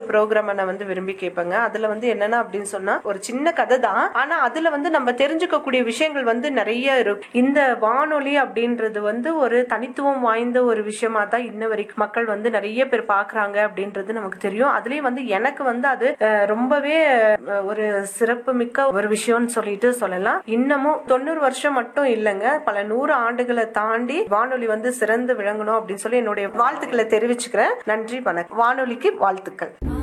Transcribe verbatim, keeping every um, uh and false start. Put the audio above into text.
Program நான் வந்து விரும்பி கேட்பேங்க. அதுல வந்து என்னன்னா அப்படின்னு சொன்னா ஒரு சின்ன கதை தான், ஆனா அதுல வந்து நம்ம தெரிஞ்சுக்க கூடிய விஷயங்கள் வந்து நிறைய இருக்கு. இந்த வானொலி அப்படின்றது வந்து ஒரு தனித்துவம் வாய்ந்த ஒரு விஷயமா தான் இன்ன வரைக்கும் மக்கள் வந்து நிறைய பேர் பாக்குறாங்க அப்படின்றது நமக்கு தெரியும். அதுலயும் வந்து எனக்கு வந்து அது ரொம்பவே ஒரு சிறப்பு மிக்க ஒரு விஷயம்னு சொல்லிட்டு சொல்லலாம். இன்னமும் தொண்ணூறு வருஷம் மட்டும் இல்லைங்க, பல நூறு ஆண்டுகளை தாண்டி வானொலி வந்து சிறந்து விளங்கணும் அப்படின்னு சொல்லி என்னுடைய வாழ்த்துக்களை தெரிவிச்சுக்கிறேன். நன்றி, வணக்கம். வானொலிக்கு வாழ்த்துக்கள்.